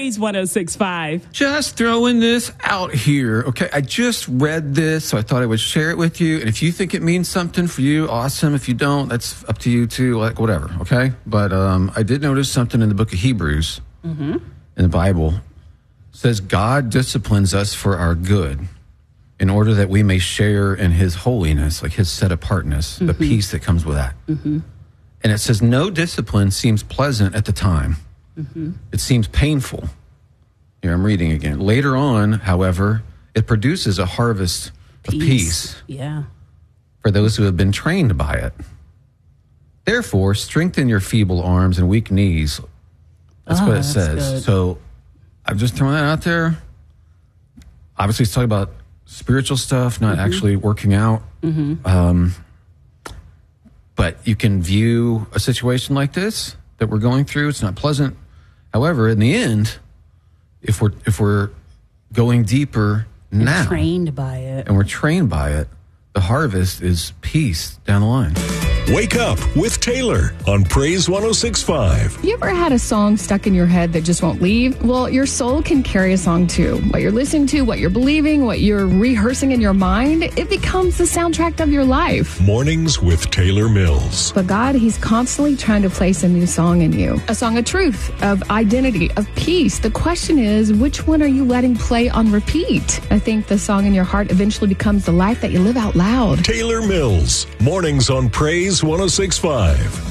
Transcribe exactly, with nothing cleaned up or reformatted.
Praise one oh six point five. Just throwing this out here. Okay, I just read this, so I thought I would share it with you. And if you think it means something for you, awesome. If you don't, that's up to you too, like whatever, okay? But um, I did notice something in the book of Hebrews, mm-hmm. in the Bible. It says, God disciplines us for our good in order that we may share in his holiness, like his set-apartness, mm-hmm. the peace that comes with that. Mm-hmm. And it says, no discipline seems pleasant at the time. Mm-hmm. It seems painful. Here, I'm reading again. Later on, however, it produces a harvest peace. of peace yeah. for those who have been trained by it. Therefore, strengthen your feeble arms and weak knees. That's oh, what it that's says. Good. So I'm just throwing that out there. Obviously, it's talking about spiritual stuff, not mm-hmm. actually working out. Mm-hmm. Um, but you can view a situation like this that we're going through. It's not pleasant. However, in the end, if we're if we're going deeper and now, trained by it, and we're trained by it, the harvest is peace down the line. Wake up with Taylor on Praise one oh six point five. You ever had a song stuck in your head that just won't leave? Well, your soul can carry a song too. What you're listening to, what you're believing, what you're rehearsing in your mind, it becomes the soundtrack of your life. Mornings with Taylor Mills. But God, he's constantly trying to place a new song in you. A song of truth, of identity, of peace. The question is, which one are you letting play on repeat? I think the song in your heart eventually becomes the life that you live out loud. Taylor Mills. Mornings on Praise one oh six point five.